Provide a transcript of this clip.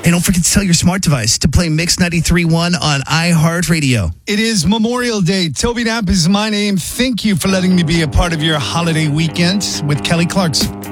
Hey, don't forget to tell your smart device to play Mix 93.1 on iHeartRadio. It is Memorial Day. Toby Knapp is my name. Thank you for letting me be a part of your holiday weekend with Kelly Clarkson.